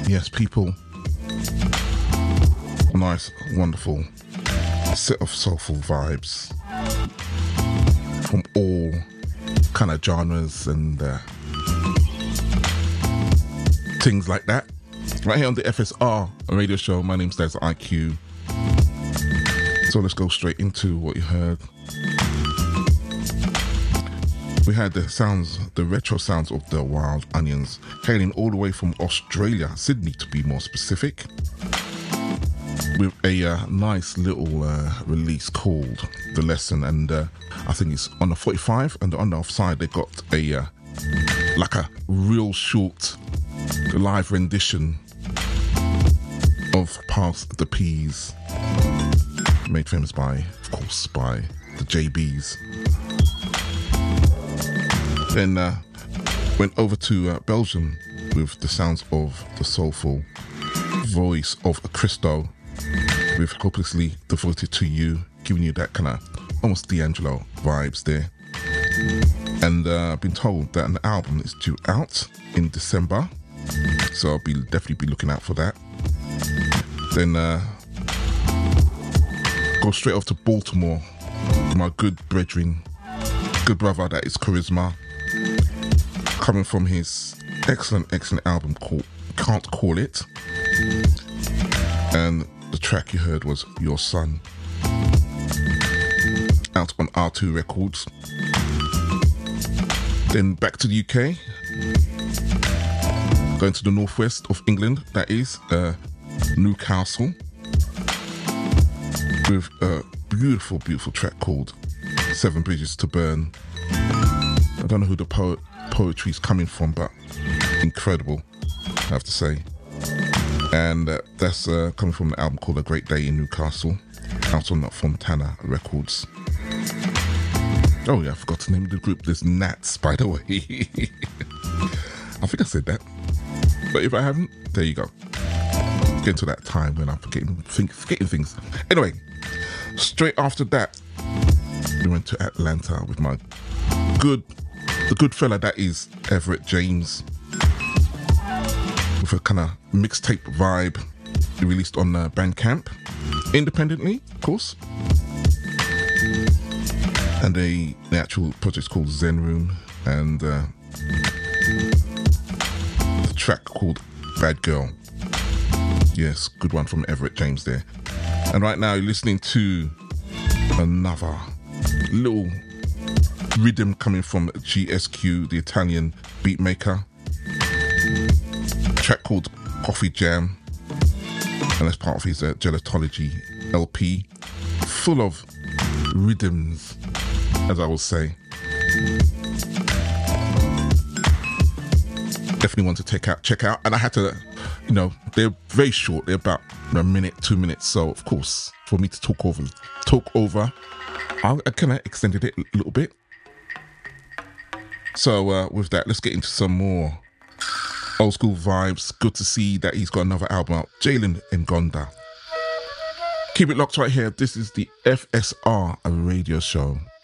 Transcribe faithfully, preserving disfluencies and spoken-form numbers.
Yes, people. Nice, wonderful set of soulful vibes from all kind of genres and uh, things like that. Right here on the F S R radio show. My name's Des I Q. So let's go straight into what you heard. We had the sounds, the retro sounds of the Wild Onions, hailing all the way from Australia, Sydney to be more specific, with a uh, nice little uh, release called The Lesson, and uh, I think it's on the forty-five, and on the offside they got a uh, like a real short live rendition of Pass the Peas, made famous by, of course, by the J Bs. Then uh, went over to uh, Belgium with the sounds of the soulful voice of Christo with Hopelessly Devoted to You, giving you that kind of almost D'Angelo vibes there. And uh, I've been told that an album is due out in December, so I'll be definitely be looking out for that. Then uh, go straight off to Baltimore, my good brethren, good brother, that is Charisma, coming from his excellent, excellent album called Can't Call It. And the track you heard was Your Son, out on R two Records. Then back to the U K, going to the northwest of England, that is uh, Newcastle, with a beautiful, beautiful track called Seven Bridges to Burn. I don't know who the poet poetry is coming from, but incredible, I have to say. And uh, that's uh, coming from the album called A Great Day in Newcastle, out on Fontana Records. Oh yeah, I forgot to name the group. There's Nats, by the way. I think I said that, but if I haven't, there you go. Get to that time when I'm forgetting, think, forgetting things. Anyway, straight after that, we went to Atlanta with my good, the good fella that is Everett James, with a kind of mixtape vibe. He released on uh, Bandcamp, independently, of course. And the, the actual project's called Zen Room, and uh, the track called Bad Girl. Yes, good one from Everett James there. And right now you're listening to another little rhythm coming from G S Q, the Italian beat maker. A track called Coffee Jam, and that's part of his uh, Gelatology L P, full of rhythms, as I will say. Definitely want to take out, check out, and I had to, you know, they're very short. They're about a minute, two minutes. So of course, for me to talk over, talk over, I, I kind of extended it a little bit. So uh, with that, let's get into some more old school vibes. Good to see that he's got another album out, Jalen Ngonda. Keep it locked right here. This is the F S R radio show.